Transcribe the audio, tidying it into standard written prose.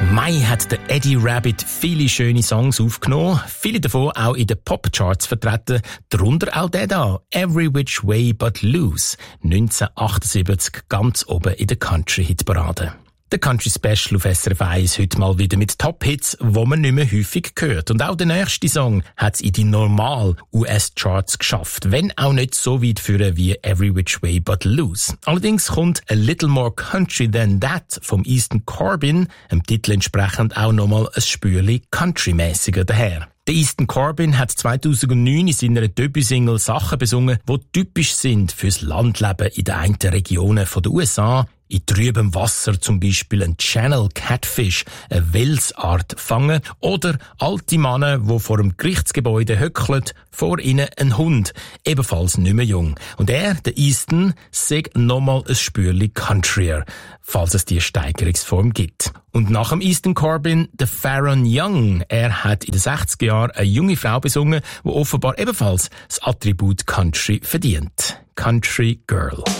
Mai hat der Eddie Rabbitt viele schöne Songs aufgenommen, viele davon auch in den Popcharts vertreten, darunter auch der da, Every Which Way But Loose, 1978 ganz oben in der Country-Hitparade. Der Country Special auf SRF 1 heute mal wieder mit Top-Hits, die man nicht mehr häufig hört. Und auch der nächste Song hat es in die normalen US-Charts geschafft, wenn auch nicht so weit führen wie Every Which Way But Loose. Allerdings kommt A Little More Country Than That vom Easton Corbin, dem Titel entsprechend auch nochmal ein Spürchen countrymäßiger daher. Der Easton Corbin hat 2009 in seiner Debütsingle Sachen besungen, die typisch sind fürs Landleben in den einen Regionen der USA. In trübem Wasser zum Beispiel ein Channel Catfish, eine Welsart fangen, oder alte Männer, die vor dem Gerichtsgebäude höckeln, vor ihnen ein Hund, ebenfalls nicht mehr jung. Und der Easton, sagt nochmal ein Spürchen countryer, falls es die Steigerungsform gibt. Und nach dem Easton Corbin, der Faron Young. Er hat in den 60er Jahren eine junge Frau besungen, die offenbar ebenfalls das Attribut Country verdient. Country Girl.